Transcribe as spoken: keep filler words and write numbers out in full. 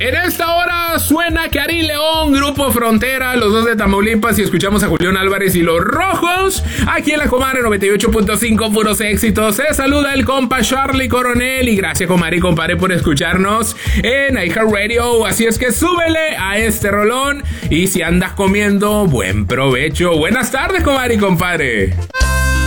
En esta hora suena Karim León, Grupo Frontera, los dos de Tamaulipas, y escuchamos a Julián Álvarez y los Rojos. Aquí en la Comadre noventa y ocho punto cinco, puros éxitos. Se saluda el compa Charlie Coronel y gracias, comadre y compadre, por escucharnos en iHeartRadio. Así es que súbele a este rolón y si andas comiendo, buen provecho. Buenas tardes, comadre y compadre.